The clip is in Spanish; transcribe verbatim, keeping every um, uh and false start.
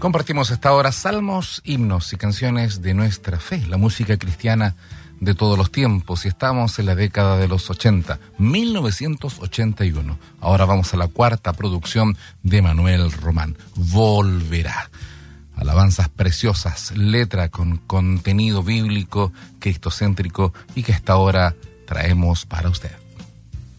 Compartimos esta hora salmos, himnos y canciones de nuestra fe, la música cristiana de todos los tiempos, y estamos en la década de los ochenta, mil novecientos ochenta y uno. Ahora vamos a la cuarta producción de Manuel Román, Volverá. Alabanzas preciosas, letra con contenido bíblico, cristocéntrico, y que hasta ahora traemos para usted.